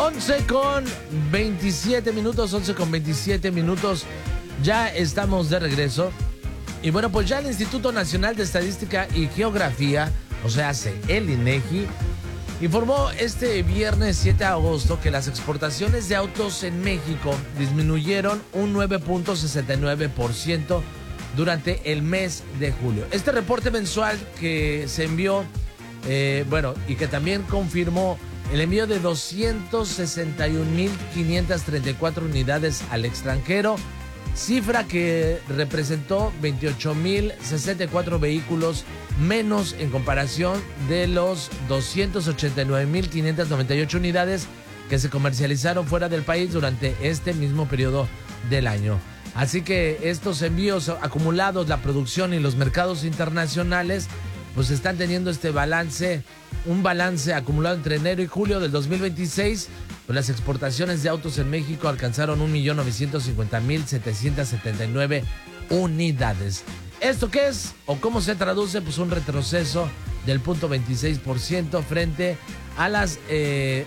11 con 27 minutos, 11 con 27 minutos. Ya estamos de regreso. Y bueno, pues ya el Instituto Nacional de Estadística y Geografía, o sea, el INEGI, informó este viernes 7 de agosto que las exportaciones de autos en México disminuyeron un 9.69% durante el mes de julio. Este reporte mensual que se envió, y que también confirmó el envío de 261.534 unidades al extranjero, cifra que representó 28.064 vehículos menos en comparación de los 289.598 unidades que se comercializaron fuera del país durante este mismo periodo del año. Así que estos envíos acumulados, la producción y los mercados internacionales, pues están teniendo un balance acumulado entre enero y julio del 2026. Pues las exportaciones de autos en México alcanzaron 1.950.779 unidades. ¿Esto qué es o cómo se traduce? Pues un retroceso del 0.26% frente a las de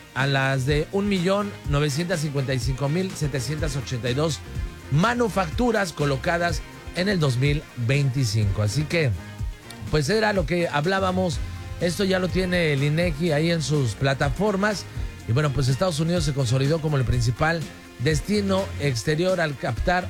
1.955.782 manufacturas colocadas en el 2025. Así que, pues era lo que hablábamos. Esto ya lo tiene el INEGI ahí en sus plataformas. Y bueno, pues Estados Unidos se consolidó como el principal destino exterior al captar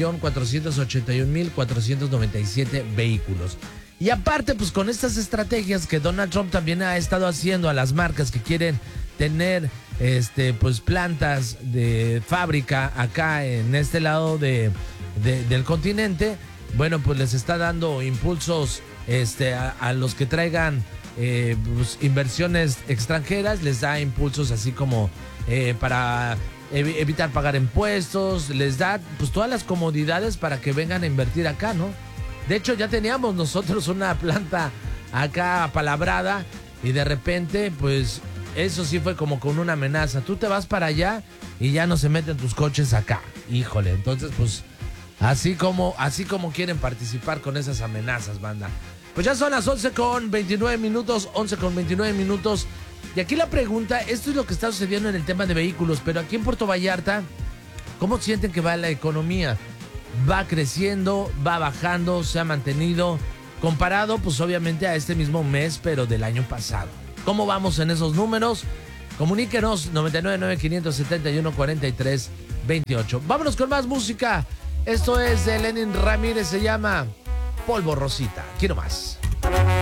1.481.497 vehículos. Y aparte, pues con estas estrategias que Donald Trump también ha estado haciendo a las marcas que quieren tener pues plantas de fábrica acá en este lado del continente, bueno, pues les está dando impulsos a los que traigan pues, inversiones extranjeras, les da impulsos así como para evitar pagar impuestos, les da pues todas las comodidades para que vengan a invertir acá, ¿no? De hecho, ya teníamos nosotros una planta acá apalabrada y de repente, pues eso sí fue como con una amenaza. Tú te vas para allá y ya no se meten tus coches acá. Híjole, entonces pues así como quieren participar con esas amenazas, banda. Pues ya son las 11 con 29 minutos, 11 con 29 minutos. Y aquí la pregunta, esto es lo que está sucediendo en el tema de vehículos, pero aquí en Puerto Vallarta, ¿cómo sienten que va la economía? ¿Va creciendo, va bajando, se ha mantenido? Comparado, pues obviamente a este mismo mes, pero del año pasado. ¿Cómo vamos en esos números? Comuníquenos 999-571-4328. Vámonos con más música. Esto es de Lenin Ramírez, se llama Polvo Rosita. Quiero más.